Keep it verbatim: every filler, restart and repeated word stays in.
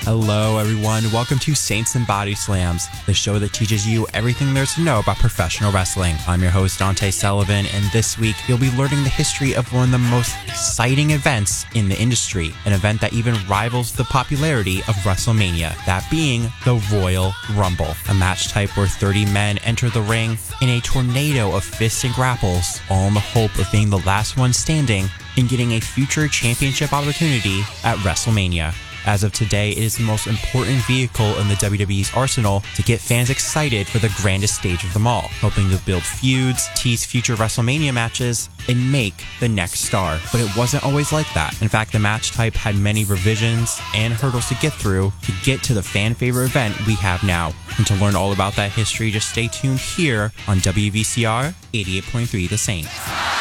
Hello everyone, welcome to Saints and Body Slams, the show that teaches you everything there's to know about professional wrestling. I'm your host Dante Sullivan, and this week you'll be learning the history of one of the most exciting events in the industry, an event that even rivals the popularity of WrestleMania, that being the Royal Rumble, a match type where thirty men enter the ring in a tornado of fists and grapples, all in the hope of being the last one standing and getting a future championship opportunity at WrestleMania. As of today, it is the most important vehicle in the W W E's arsenal to get fans excited for the grandest stage of them all, helping to build feuds, tease future WrestleMania matches, and make the next star. But it wasn't always like that. In fact, the match type had many revisions and hurdles to get through to get to the fan favorite event we have now. And to learn all about that history, just stay tuned here on W V C R eighty-eight point three The Saint.